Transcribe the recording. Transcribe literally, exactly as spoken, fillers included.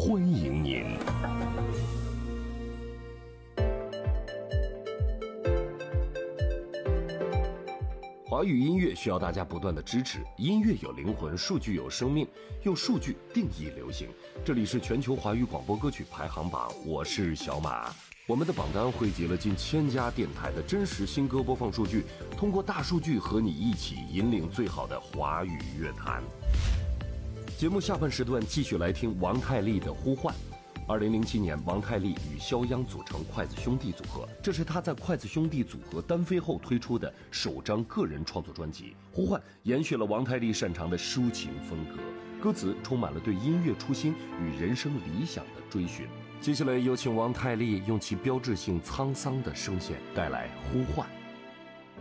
欢迎您。华语音乐需要大家不断的支持，音乐有灵魂，数据有生命，用数据定义流行。这里是全球华语广播歌曲排行榜，我是小马。我们的榜单汇集了近千家电台的真实新歌播放数据，通过大数据和你一起引领最好的华语乐坛。节目下半时段继续来听王太利的《呼唤》。二零零七年，王太利与肖央组成筷子兄弟组合，这是他在筷子兄弟组合单飞后推出的首张个人创作专辑。《呼唤》延续了王太利擅长的抒情风格，歌词充满了对音乐初心与人生理想的追寻。接下来有请王太利用其标志性沧桑的声线带来《呼唤》。